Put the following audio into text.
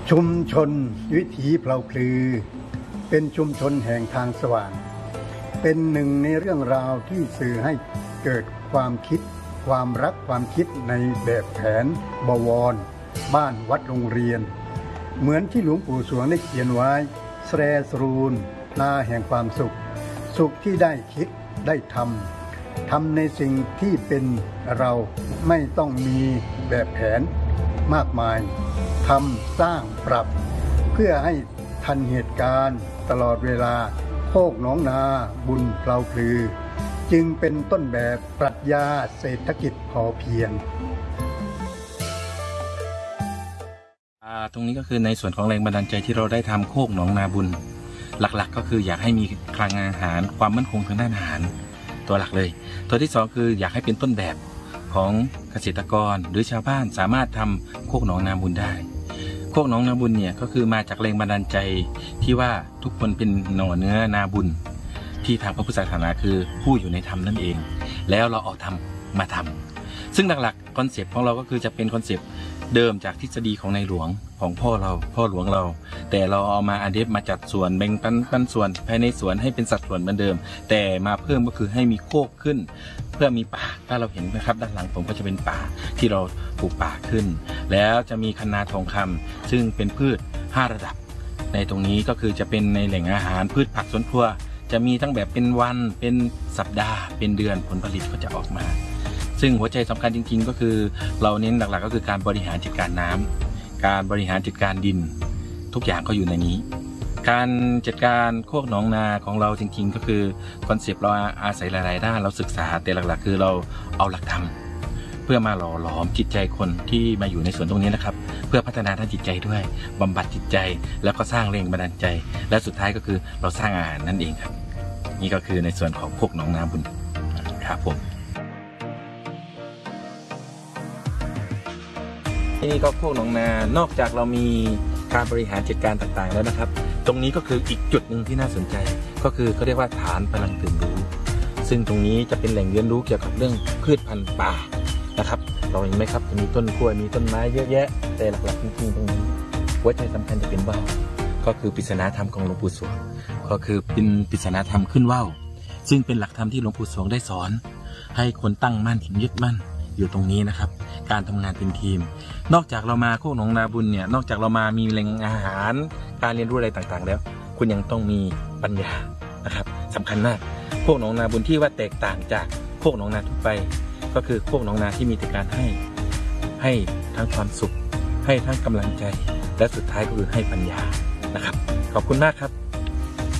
ชุมชนวิถีเพลาพลือเป็นชุมชนแห่งทางสว่างเป็นหนึ่งในเรื่องราวที่สื่อให้เกิดความคิดความรักความคิดในแบบแผนบวรบ้านวัดโรงเรียนเหมือนที่หลวงปู่สวงได้เขียนไว้แสรสรูนนาแห่งความสุขสุขที่ได้คิดได้ทำในสิ่งที่เป็นเราไม่ต้องมีแบบแผนมากมายทำสร้างปรับเพื่อให้ทันเหตุการณ์ตลอดเวลาโคกหนองนาบุญเพลาพลือจึงเป็นต้นแบบปรัชญาเศรษฐกิจพอเพียงตรงนี้ก็คือในส่วนของแรงบันดาลใจที่เราได้ทำโคกหนองนาบุญหลักๆก็คืออยากให้มีคลังอาหารความมั่นคงทางด้านอาหารตัวหลักเลยตัวที่สองคืออยากให้เป็นต้นแบบของเกษตรกรหรือชาวบ้านสามารถทำโคกหนองนาบุญได้โคกหนองนาบุญเนี่ยก็คือมาจากแรงบันดาลใจที่ว่าทุกคนเป็นหน่อเนื้อนาบุญที่ทางพระพุทธศาสนาคือผู้อยู่ในธรรมนั่นเองแล้วเราเอาธรรมมาทำซึ่งหลักๆคอนเซปต์ของเราก็คือจะเป็นคอนเซปต์เดิมจากทฤษฎีของในหลวงของพ่อหลวงเราแต่เราเอามาอะแดปมาจัดส่วนแบ่งปันส่วนภายในสวนให้เป็นสัดส่วนเหมือนเดิมแต่มาเพิ่มก็คือให้มีโคกขึ้นเพื่อมีป่าถ้าเราเห็นนะครับด้านหลังผมก็จะเป็นป่าที่เราปลูกป่าขึ้นแล้วจะมีคะนาทองคำซึ่งเป็นพืช5ระดับในตรงนี้ก็คือจะเป็นในแหล่งอาหารพืชผักสวนครัวจะมีทั้งแบบเป็นวันเป็นสัปดาห์เป็นเดือนผลผลิตก็จะออกมาซึ่งหัวใจสำคัญจริงๆก็คือเราเน้นหลักๆก็คือการบริหารจัดการน้ำการบริหารจัดการดินทุกอย่างก็อยู่ในนี้การจัดการโคกหนองนาของเราจริงๆก็คือคอนเซปต์เราอาศัยหลายๆด้านเราศึกษาแต่หลักๆคือเราเอาหลักธรรมเพื่อมาหล่อหลอมจิตใจคนที่มาอยู่ในสวนตรงนี้นะครับเพื่อพัฒนาด้านจิตใจด้วยบำบัดจิตใจแล้วก็สร้างแรงบันดาลใจและสุดท้ายก็คือเราสร้างอาหารนั่นเองครับนี่ก็คือในส่วนของโคกหนองนาบุญครับผมที่นี่ก็โคกหนองนานอกจากเรามีการบริหารจัดการต่างๆแล้วนะครับตรงนี้ก็คืออีกจุดหนึ่งที่น่าสนใจก็คือเขาเรียกว่าฐานพลังตื่นรู้ซึ่งตรงนี้จะเป็นแหล่งเรียนรู้เกี่ยวกับเรื่องพืชพันธุ์ป่านะครับเราเห็นไหมครับจะมีต้นกล้วยมีต้นไม้เยอะแยะแต่หลักๆจริงๆตรงนี้หัวใจสำคัญจะเป็นว่าวก็คือปริศนาธรรมของหลวงปู่สวงก็คือเป็นปริศนาธรรมขึ้นว่าวซึ่งเป็นหลักธรรมที่หลวงปู่สวงได้สอนให้คนตั้งมั่นยึดมั่นอยู่ตรงนี้นะครับการทำงานเป็นทีมนอกจากเรามาโคกหนองนาบุญเนี่ยนอกจากเรามามีแหล่งอาหารการเรียนรู้อะไรต่างๆแล้วคุณยังต้องมีปัญญานะครับสำคัญมากโคกหนองนาบุญที่ว่าแตกต่างจากโคกหนองนาทั่วไปก็คือโคกหนองนาที่มีแต่การให้ทั้งความสุขให้ทั้งกำลังใจและสุดท้ายก็คือให้ปัญญานะครับขอบคุณมากครับ